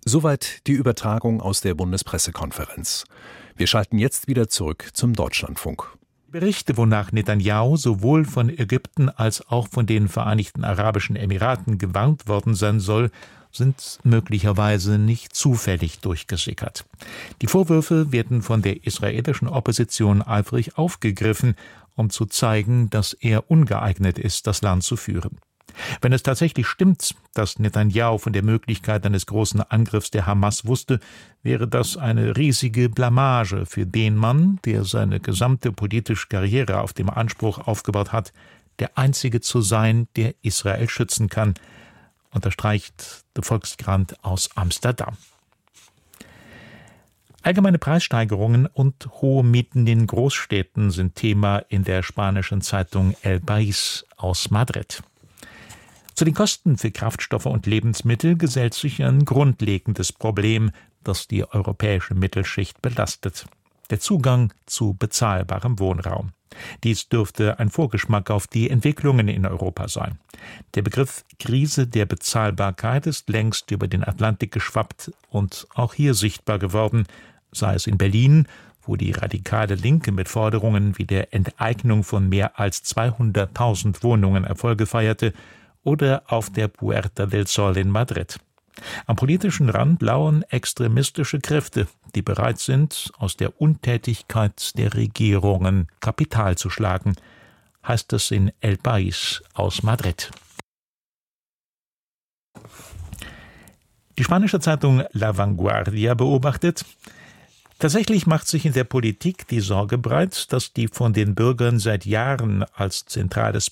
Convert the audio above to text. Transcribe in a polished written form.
Soweit die Übertragung aus der Bundespressekonferenz. Wir schalten jetzt wieder zurück zum Deutschlandfunk. Berichte, wonach Netanjahu sowohl von Ägypten als auch von den Vereinigten Arabischen Emiraten gewarnt worden sein soll, sind möglicherweise nicht zufällig durchgesickert. Die Vorwürfe werden von der israelischen Opposition eifrig aufgegriffen, um zu zeigen, dass er ungeeignet ist, das Land zu führen. Wenn es tatsächlich stimmt, dass Netanjahu von der Möglichkeit eines großen Angriffs der Hamas wusste, wäre das eine riesige Blamage für den Mann, der seine gesamte politische Karriere auf dem Anspruch aufgebaut hat, der Einzige zu sein, der Israel schützen kann, unterstreicht der Volksgrant aus Amsterdam. Allgemeine Preissteigerungen und hohe Mieten in Großstädten sind Thema in der spanischen Zeitung El País aus Madrid. Zu den Kosten für Kraftstoffe und Lebensmittel gesellt sich ein grundlegendes Problem, das die europäische Mittelschicht belastet: der Zugang zu bezahlbarem Wohnraum. Dies dürfte ein Vorgeschmack auf die Entwicklungen in Europa sein. Der Begriff Krise der Bezahlbarkeit ist längst über den Atlantik geschwappt und auch hier sichtbar geworden, sei es in Berlin, wo die radikale Linke mit Forderungen wie der Enteignung von mehr als 200.000 Wohnungen Erfolge feierte, oder auf der Puerta del Sol in Madrid. Am politischen Rand lauern extremistische Kräfte, die bereit sind, aus der Untätigkeit der Regierungen Kapital zu schlagen, heißt es in El País aus Madrid. Die spanische Zeitung La Vanguardia beobachtet: Tatsächlich macht sich in der Politik die Sorge breit, dass die von den Bürgern seit Jahren als zentrales